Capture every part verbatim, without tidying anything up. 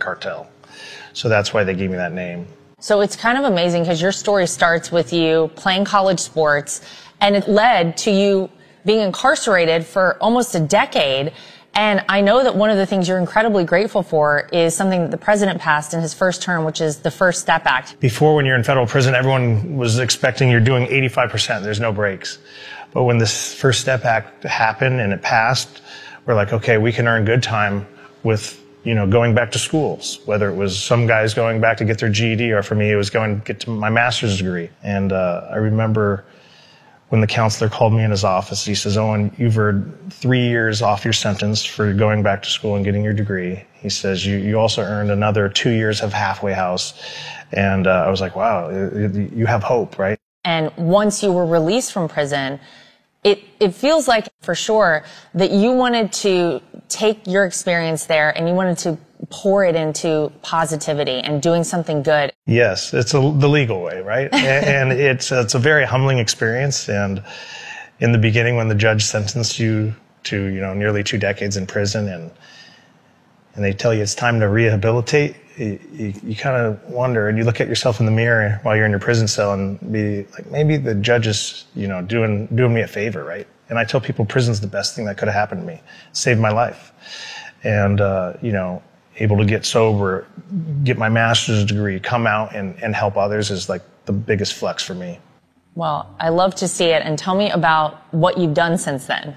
cartel. So that's why they gave me that name. So it's kind of amazing because your story starts with you playing college sports, and it led to you being incarcerated for almost a decade. And I know that one of the things you're incredibly grateful for is something that the president passed in his first term, which is the First Step Act. Before, when you're in federal prison, everyone was expecting you're doing eighty-five percent. There's no breaks. But when this First Step Act happened and it passed, we're like, okay, we can earn good time with, you know, going back to schools, whether it was some guys going back to get their G E D, or for me, it was going to get to my master's degree. And uh, I remember when the counselor called me in his office, he says, Owen, you've earned three years off your sentence for going back to school and getting your degree. He says, you, you also earned another two years of halfway house. And uh, I was like, wow, you have hope, right? And once you were released from prison, It, it feels like, for sure, that you wanted to take your experience there and you wanted to pour it into positivity and doing something good. Yes, it's a, the legal way, right? and, and it's, it's a very humbling experience. And in the beginning, when the judge sentenced you to, you know, nearly two decades in prison, and and they tell you it's time to rehabilitate, you, you, you kind of wonder, and you look at yourself in the mirror while you're in your prison cell and be like, maybe the judge is, you know, doing, doing me a favor, right? And I tell people prison's the best thing that could have happened to me. Saved my life. And, uh, you know, able to get sober, get my master's degree, come out and, and help others is like the biggest flex for me. Well, I love to see it. And tell me about what you've done since then.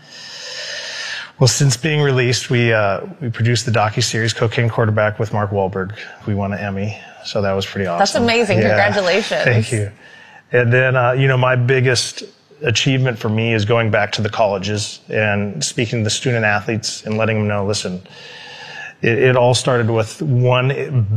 Well, since being released, we uh, we produced the docuseries Cocaine Quarterback with Mark Wahlberg. We won an Emmy, so that was pretty awesome. That's amazing. Yeah. Congratulations. Thank you. And then, uh, you know, my biggest achievement for me is going back to the colleges and speaking to the student athletes and letting them know, listen, it, it all started with one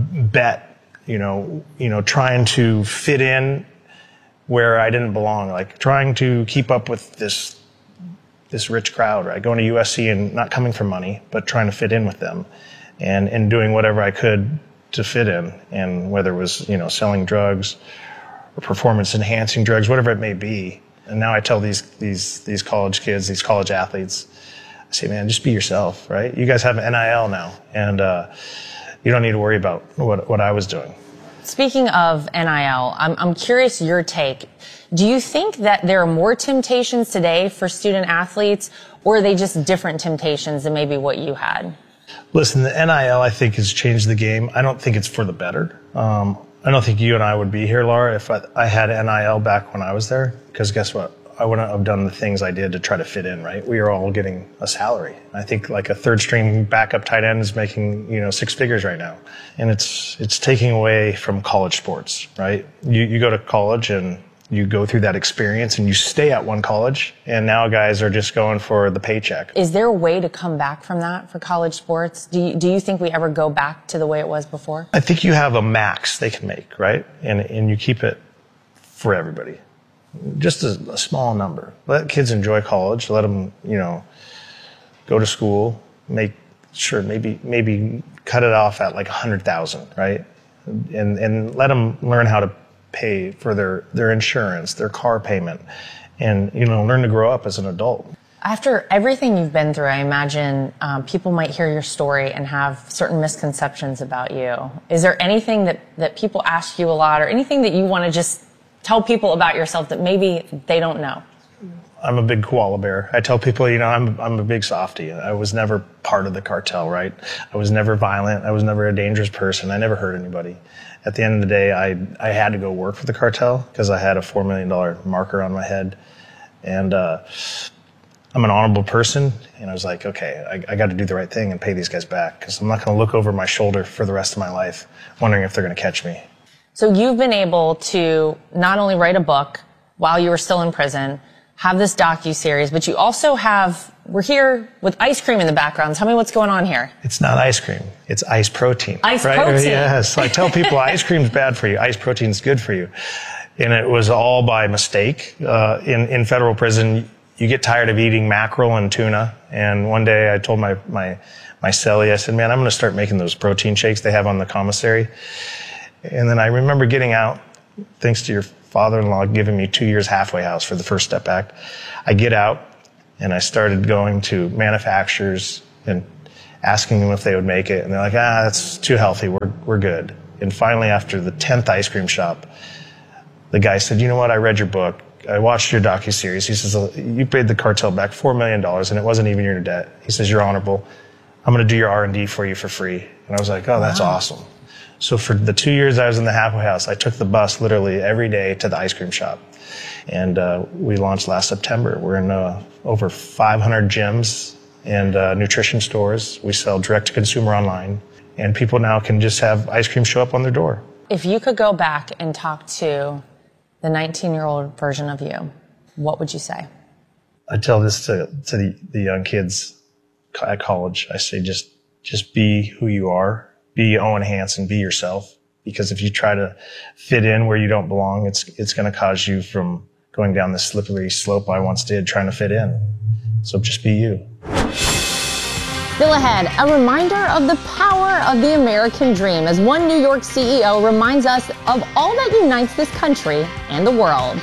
bet, you know, you know, trying to fit in where I didn't belong, like trying to keep up with this this rich crowd, right? Going to U S C and not coming for money, but trying to fit in with them and, and doing whatever I could to fit in. And whether it was, you know, selling drugs or performance enhancing drugs, whatever it may be. And now I tell these, these, these college kids, these college athletes, I say, man, just be yourself, right? You guys have an N I L now, and uh, you don't need to worry about what, what I was doing. Speaking of N I L, I'm, I'm curious your take. Do you think that there are more temptations today for student athletes, or are they just different temptations than maybe what you had? Listen, the N I L, I think, has changed the game. I don't think it's for the better. Um, I don't think you and I would be here, Laura, if I, I had N I L back when I was there. Because guess what? I wouldn't have done the things I did to try to fit in, right? We are all getting a salary. I think like a third string backup tight end is making, you know, six figures right now. And it's it's taking away from college sports, right? You you go to college and you go through that experience and you stay at one college, and now guys are just going for the paycheck. Is there a way to come back from that for college sports? Do you, do you think we ever go back to the way it was before? I think you have a max they can make, right? And and you keep it for everybody. Just a, a small number. Let kids enjoy college. Let them, you know, go to school. Make sure maybe maybe cut it off at like a hundred thousand, right? And and let them learn how to pay for their their insurance, their car payment, and you know, learn to grow up as an adult. After everything you've been through, I imagine um, people might hear your story and have certain misconceptions about you. Is there anything that that people ask you a lot, or anything that you want to just tell people about yourself that maybe they don't know? I'm a big koala bear. I tell people, you know, I'm I'm a big softie. I was never part of the cartel, right? I was never violent. I was never a dangerous person. I never hurt anybody. At the end of the day, I I had to go work for the cartel because I had a four million dollars marker on my head. And uh, I'm an honorable person. And I was like, okay, I, I got to do the right thing and pay these guys back, because I'm not going to look over my shoulder for the rest of my life wondering if they're going to catch me. So you've been able to not only write a book while you were still in prison, have this docu-series, but you also have, we're here with ice cream in the background. Tell me what's going on here. It's not ice cream. It's ice protein. Ice right? protein. Yes. I tell people ice cream's bad for you. Ice protein's good for you. And it was all by mistake. Uh, in, in federal prison, you get tired of eating mackerel and tuna. And one day I told my, my, my cellie, I said, man, I'm going to start making those protein shakes they have on the commissary. And then I remember getting out, thanks to your father-in-law giving me two years halfway house for the First Step Act. I get out and I started going to manufacturers and asking them if they would make it. And they're like, ah, that's too healthy. We're, we're good. And finally, after the tenth ice cream shop, the guy said, you know what? I read your book. I watched your docuseries. He says, you paid the cartel back four million dollars and it wasn't even your debt. He says, you're honorable. I'm going to do your R and D for you for free. And I was like, oh, that's wow. awesome. So for the two years I was in the halfway house, I took the bus literally every day to the ice cream shop. And uh, we launched last September. We're in uh, over five hundred gyms and uh, nutrition stores. We sell direct to consumer online. And people now can just have ice cream show up on their door. If you could go back and talk to the nineteen-year-old version of you, what would you say? I tell this to, to the, the young kids at college. I say, just, just be who you are. Be Owen Hansen, be yourself. Because if you try to fit in where you don't belong, it's, it's going to cause you from going down the slippery slope I once did trying to fit in. So just be you. Still ahead, a reminder of the power of the American dream as one New York C E O reminds us of all that unites this country and the world.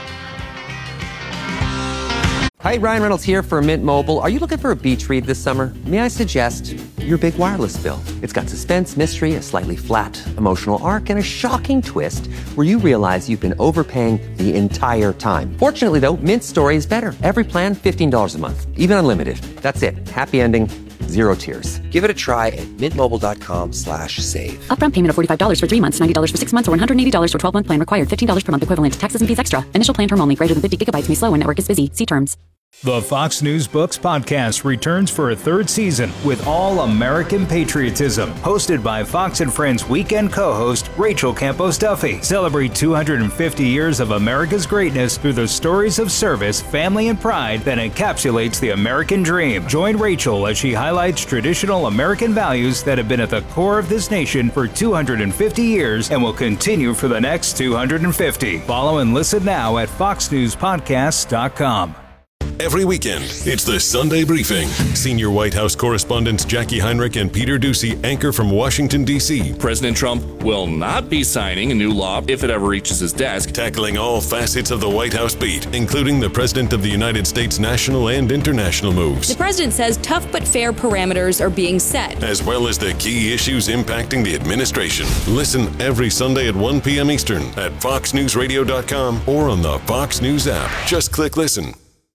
Hi, Ryan Reynolds here for Mint Mobile. Are you looking for a beach read this summer? May I suggest your big wireless bill? It's got suspense, mystery, a slightly flat, emotional arc, and a shocking twist where you realize you've been overpaying the entire time. Fortunately, though, Mint's story is better. Every plan, fifteen dollars a month, even unlimited. That's it. Happy ending. Zero tears. Give it a try at mintmobile.com slash save. Upfront payment of forty-five dollars for three months, ninety dollars for six months, or one hundred eighty dollars for twelve-month plan required. fifteen dollars per month equivalent. Taxes and fees extra. Initial plan term only. Greater than fifty gigabytes may slow when network is busy. See terms. The Fox News Books podcast returns for a third season with all American patriotism. Hosted by Fox and Friends weekend co-host Rachel Campos Duffy. Celebrate two hundred fifty years of America's greatness through the stories of service, family, and pride that encapsulates the American dream. Join Rachel as she highlights traditional American values that have been at the core of this nation for two hundred fifty years and will continue for the next two hundred fifty. Follow and listen now at fox news podcasts dot com. Every weekend, it's the Sunday Briefing. Senior White House correspondents Jackie Heinrich and Peter Doocy anchor from Washington, D C President Trump will not be signing a new law if it ever reaches his desk. Tackling all facets of the White House beat, including the President of the United States' national and international moves. The president says tough but fair parameters are being set, as well as the key issues impacting the administration. Listen every Sunday at one p.m. Eastern at fox news radio dot com or on the Fox News app. Just click listen.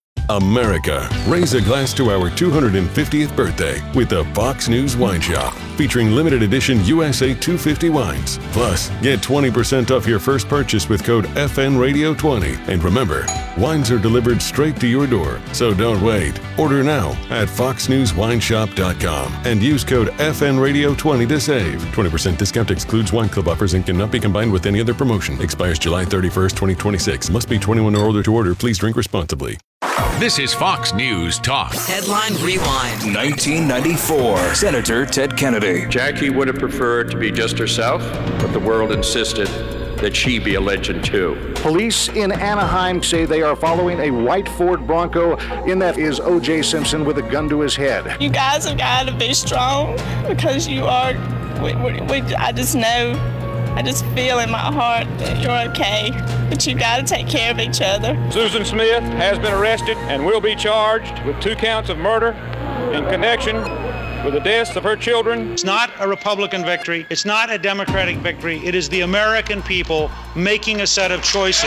America, raise a glass to our two hundred fiftieth birthday with the Fox News Wine Shop, featuring limited edition U S A two fifty wines. Plus, get twenty percent off your first purchase with code F N radio twenty. And remember, wines are delivered straight to your door, so don't wait. Order now at fox news wine shop dot com and use code F N radio twenty to save. twenty percent discount excludes wine club offers and cannot be combined with any other promotion. Expires July thirty-first, twenty twenty-six. Must be twenty-one or older to order. Please drink responsibly. This is Fox News Talk. Headline Rewind. nineteen ninety-four. Senator Ted Kennedy. Jackie would have preferred to be just herself, but the world insisted that she be a legend too. Police in Anaheim say they are following a white Ford Bronco. In that is O J Simpson with a gun to his head. You guys have got to be strong because you are, we, we, we, I just know, I just feel in my heart that you're okay, but you got to take care of each other. Susan Smith has been arrested and will be charged with two counts of murder in connection with the deaths of her children. It's not a Republican victory. It's not a Democratic victory. It is the American people making a set of choices.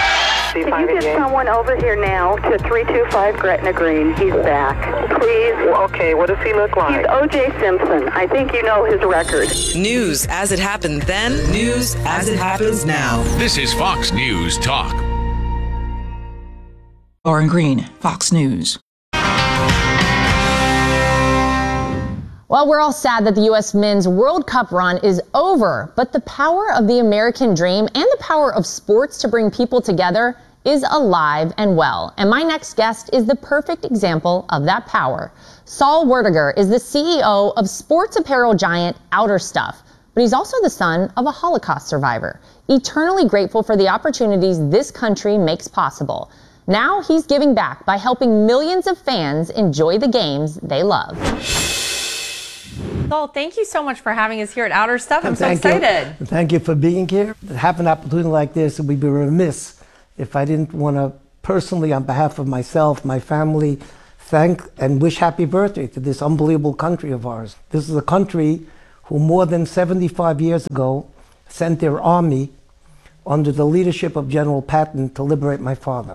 Can you get someone over here now to three two five Gretna Green? He's back. Please. Okay, what does he look like? He's O J Simpson. I think you know his record. News as it happened then, news as it happens now. This is Fox News Talk. Lauren Green, Fox News. Well, we're all sad that the U S Men's World Cup run is over, but the power of the American dream and the power of sports to bring people together is alive and well. And my next guest is the perfect example of that power. Saul Werdiger is the C E O of sports apparel giant Outer Stuff, but he's also the son of a Holocaust survivor, eternally grateful for the opportunities this country makes possible. Now he's giving back by helping millions of fans enjoy the games they love. Saul, thank you so much for having us here at Outer Stuff. I'm so thank excited. You. Thank you for being here. To have an opportunity like this, we'd be remiss if I didn't want to personally, on behalf of myself, my family, thank and wish happy birthday to this unbelievable country of ours. This is a country who more than seventy-five years ago sent their army under the leadership of General Patton to liberate my father.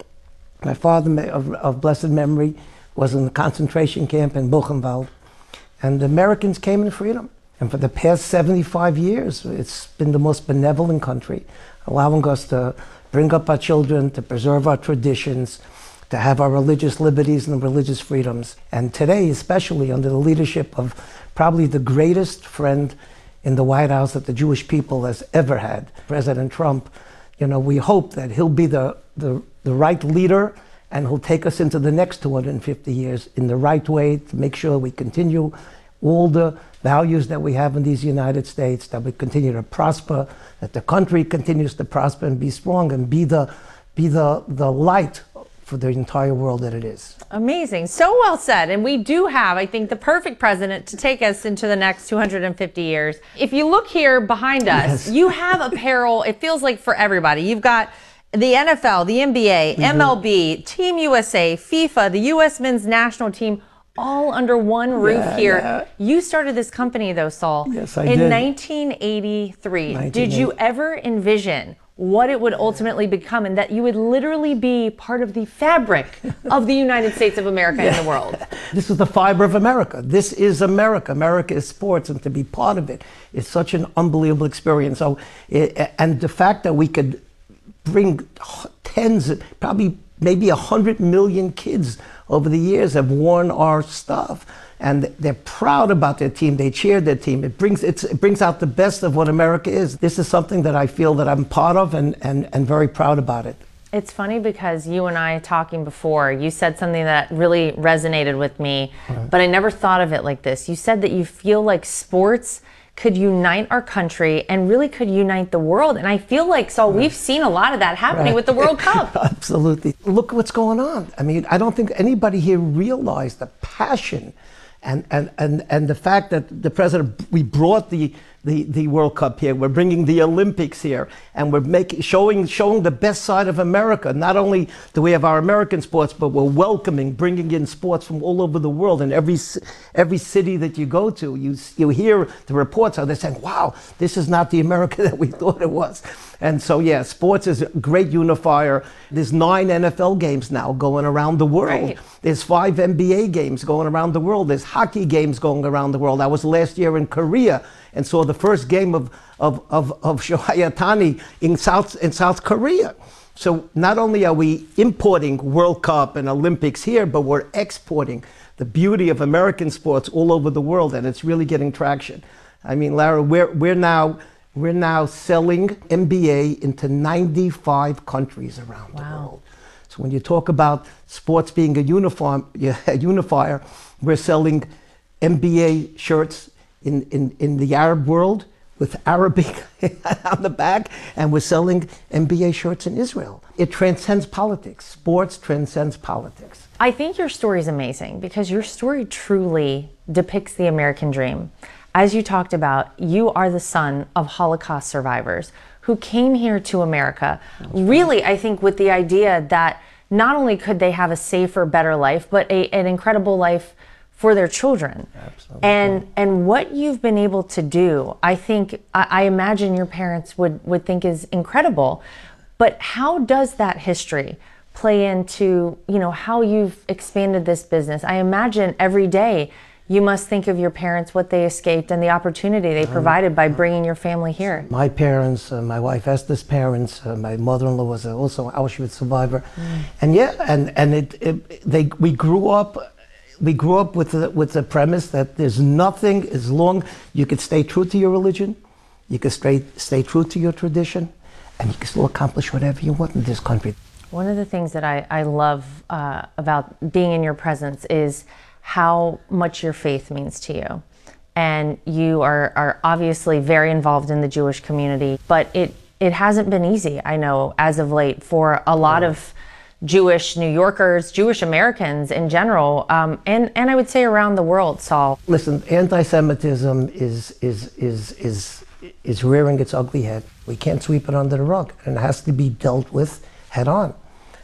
My father, of, of blessed memory, was in the concentration camp in Buchenwald, and the Americans came in freedom. And for the past seventy-five years, it's been the most benevolent country, allowing us to bring up our children, to preserve our traditions, to have our religious liberties and religious freedoms. And today, especially under the leadership of probably the greatest friend in the White House that the Jewish people has ever had, President Trump, you know, we hope that he'll be the, the, the right leader, and he'll take us into the next two hundred fifty years in the right way to make sure we continue all the values that we have in these United States, that we continue to prosper, that the country continues to prosper and be strong and be the, be the, the light for the entire world that it is. Amazing. So well said. And we do have, I think, the perfect president to take us into the next two hundred fifty years. If you look here behind us, yes. you have apparel, it feels like for everybody. You've got the N F L, the N B A, mm-hmm. M L B, Team U S A, FIFA, the U S men's national team, all under one roof yeah, here. Yeah. You started this company though, Saul. Yes, I in did. nineteen eighty-three. Did you ever envision what it would ultimately become, and that you would literally be part of the fabric of the United States of America yeah. and the world? This is the fiber of America. This is America. America is sports, and to be part of it is such an unbelievable experience. So, it, and the fact that we could bring tens, probably maybe a hundred million kids over the years have worn our stuff, and they're proud about their team. They cheer their team. It brings it's, it brings out the best of what America is. This is something that I feel that I'm part of, and, and, and very proud about it. It's funny because you and I talking before, you said something that really resonated with me, right. but I never thought of it like this. You said that you feel like sports could unite our country and really could unite the world. And I feel like, so right. we've seen a lot of that happening right. with the World Cup. Absolutely. Look what's going on. I mean, I don't think anybody here realized the passion and, and, and, and the fact that the president, we brought the, the, the World Cup here. We're bringing the Olympics here, and we're making, showing, showing the best side of America. Not only do we have our American sports, but we're welcoming, bringing in sports from all over the world. And every, every city that you go to, you, you hear the reports how they're saying, wow, this is not the America that we thought it was. And so, yeah, sports is a great unifier. There's nine N F L games now going around the world. Right. There's five N B A games going around the world. There's hockey games going around the world. I was last year in Korea and saw the first game of, of, of, of Shohei Ohtani in South, in South Korea. So not only are we importing World Cup and Olympics here, but we're exporting the beauty of American sports all over the world, and it's really getting traction. I mean, Lara, we're, we're now... We're now selling N B A into ninety-five countries around wow. the world. So when you talk about sports being a, uniform, a unifier, we're selling N B A shirts in, in, in the Arab world with Arabic on the back, and we're selling N B A shirts in Israel. It transcends politics. Sports transcends politics. I think your story is amazing because your story truly depicts the American dream. As you talked about, you are the son of Holocaust survivors who came here to America, really, I think, with the idea that not only could they have a safer, better life, but a, an incredible life for their children. Absolutely. And and what you've been able to do, I think, I, I imagine your parents would, would think is incredible. But how does that history play into, you know, how you've expanded this business? I imagine every day you must think of your parents, what they escaped, and the opportunity they provided by bringing your family here. My parents, uh, my wife Esther's parents, uh, my mother-in-law was uh, also an Auschwitz survivor, mm. and yeah, and and it, it they we grew up, we grew up with the, with the premise that there's nothing as long you could stay true to your religion, you could stay stay true to your tradition, and you can still accomplish whatever you want in this country. One of the things that I I love uh, about being in your presence is how much your faith means to you. And you are, are obviously very involved in the Jewish community, but it, it hasn't been easy, I know, as of late, for a lot of Jewish New Yorkers, Jewish Americans in general, um, and, and I would say around the world, Saul. Listen, anti-Semitism is, is, is, is, is rearing its ugly head. We can't sweep it under the rug, and it has to be dealt with head on.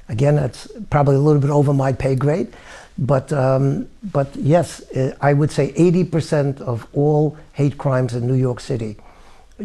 Again, that's probably a little bit over my pay grade. But, um, but yes, I would say eighty percent of all hate crimes in New York City